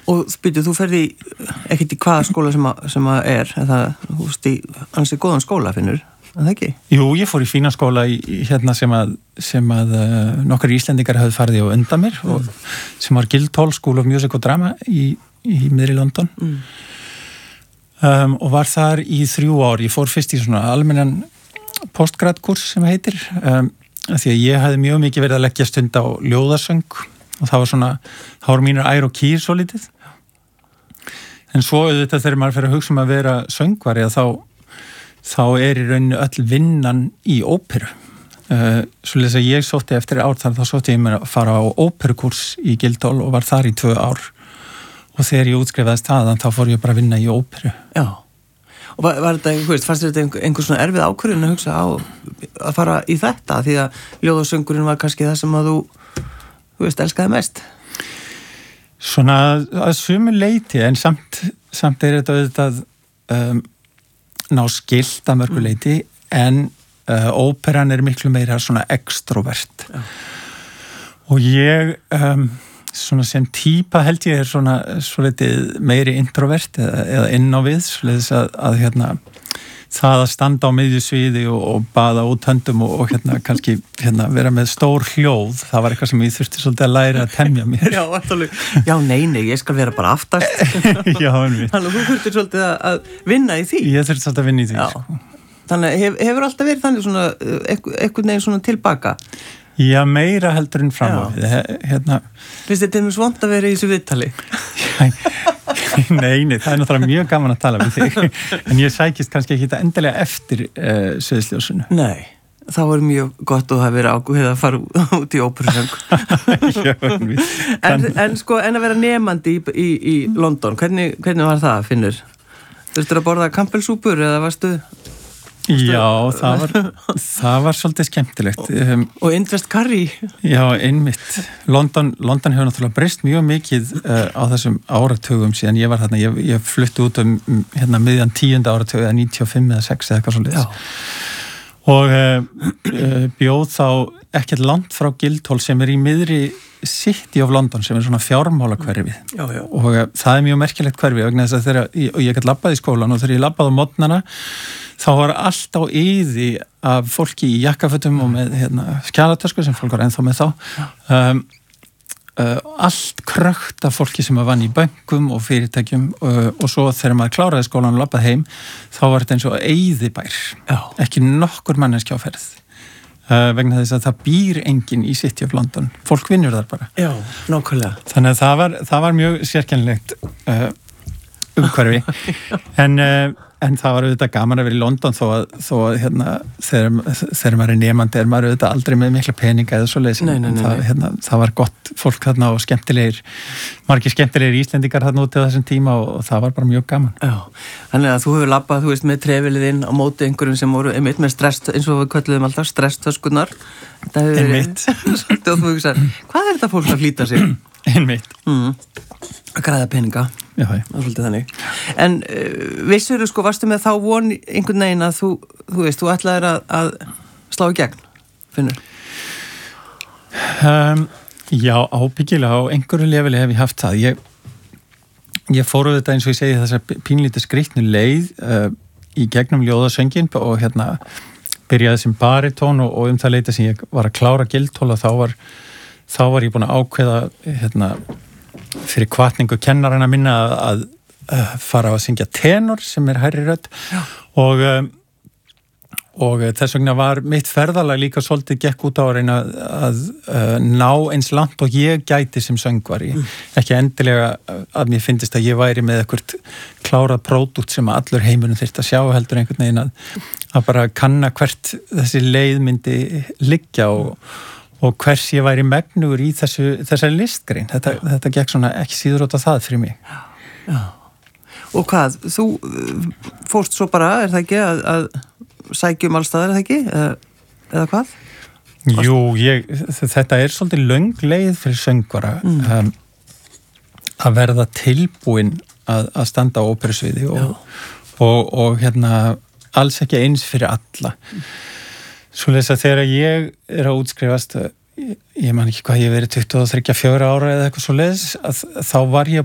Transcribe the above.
Og þú ferði ekkert í hvaða skóla sem að eða þú veist í ansi góðan skóla finnur, það ekki? Jú, ég fór í fína skóla hérna sem að nokkur íslendingar hafði farið á undan mér og sem var Guildhall School of Music og Drama í miðri London og var þar í 3 ár. Ég fór fyrst í svona almennan postgradkurs sem heitir því að ég hafði mjög mikið verið að leggja stund á ljóðasöng og það var mínir ær og kýr svo lítið. En svo auðvitað þegar maður fer að hugsa að vera söngvari þá í rauninni öll vinnan í óperu. Svoleiðis að ég sótti eftir ár þar, þá sótti ég mér að fara á óperukurs í Guildhall og var þar í 2 ár. Og þegar ég útskrifaðist þaðan, þá fór ég bara að vinna í óperu. Já. Og var þetta, fannst þetta einhver svona erfið ákvörðun að hugsa á að fara í þetta? Því að ljóðasöngurinn var kannski það sem að þú elskaði mest? Svona að sumu leyti, en samt þetta auðvitað ná skilt að mörgu leyti, en óperan miklu meira svona extrovert. Já. Og ég svona sem típa held ég svona svolítið meiri introvert eða inn á við, svoleiðis að hérna það að standa á miðjusviði og baða út höndum og hérna kannski vera með stór hljóð, það var eitthvað sem ég þurfti svolítið að læra að temja mér. Já, alltaf. Já, nei, ég skal vera bara aftast. Já, einmitt. Þannig að þú þurftir svolítið að vinna í því. Ég þurfti svolítið að vinna í því, sko. Þannig hefur alltaf verið þannig svona einhvern veginn svona tilbaka. Já, meira heldur en fram á við. Hérna. Finnst þetta vont að vera í þessu viðtali? Nei, það náttúrulega mjög gaman að tala við þig. En ég sækist kannski ekki þetta endilega eftir sviðsljósinu. Nei, það var mjög gott og það verið ákveðið að fara út í óperusöng. En að vera nemandi í London, hvernig var það, Finnur? Þurftur að borða kampelsúpur eða varstu... Já, það var svolítið skemmtilegt. Og indvest curry. Já, einmitt. London hefur náttúrulega breyst mjög mikið á þessum áratugum síðan ég var þarna. Ég flutti út hérna miðjan 10. áratug eða 95 eða 6 eða eitthvað svolítið. Og bjóð þá ekkert langt frá Guildhall sem í miðri City of London sem svona fjármálahverfi. Já. Og það mjög merkilegt hverfi vegna þess að og ég gat labbað í skólan og þegar ég labbaði á morgnana þá var allt á yði af fólki í jakkafötum og með skjalatösku sem fólk var ennþá með þá. Allt krökt af fólki sem vann í bönkum og fyrirtækjum og svo þegar maður kláraði skólan og labbaði heim þá var þetta eins og eyðibær. Ekki nokkur manneskja á ferð. Vegna þess að það býr enginn í City of London. Fólk vinnur þar bara. Já, nákvæmlega. Þannig að það var mjög sérkennilegt umhverfi. En það var auðvitað gaman að vera í London þó að þegar maður nemandi maður auðvitað aldrei með mikla peninga eða svoleiðis. Nei. Það var gott fólk þarna og margir skemmtilegir Íslendingar þarna úti á þessum tíma og það var bara mjög gaman. Já, þannig að þú hefur labbað, þú veist, með trefilið inn á móti einhverjum sem voru einmitt með stress, eins og við kölluðum alltaf stresstöskurnar. Einmitt. Og þú hugsaðir, hvað er þetta fólk að flýta sér? Einmitt. Að græða peninga. Já. Það er svolítið þannig. En vissirðu varstu með þá von einhvern veginn að þú veist, þú ætlaðir að slá í gegn, Finnur? Já, ábyggilega á einhverju leveli hef ég haft það. Ég fór þetta eins og ég segi þessa pínlítið skrýtnu leið í gegnum ljóðasöngin og byrjaði sem baritón og það leita sem ég var að klára Guildhall og þá var ég búin að ákveða fyrir hvatningu kennarana minna að fara að syngja tenor sem hærri rödd og þess vegna var mitt ferðalag líka svolítið gekk út á að reyna að ná eins langt og ég gæti sem söngvari. Ekki endilega að mér fyndist að ég væri með eitthvað klárað pródúkt sem allur heimurinn þyrfti að sjá heldur einhvern veginn að bara kanna hvert þessi leið myndi liggja og hvers ég væri megnugur í þessari listgrein. Þetta gekk svona ekki síður út á það fyrir mig. Já. Og hvað? Þú fórst svo bara, er það ekki, að sækjum allstaðar, er það ekki? Eða hvað? Jú, þetta er svolítið löng leið fyrir söngvara að verða tilbúin að standa á óperusviði og alls ekki eins fyrir alla. Svoleiðis að þegar ég er að útskrifast, ég man ekki hvað ég verið 23-24 ára eða eitthvað svoleiðis, þá var ég